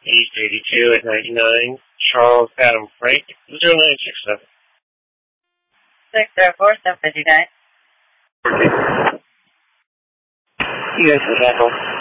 East 82 at 99, Charles Adam Frank, 0967. 604, 759. You guys can handle.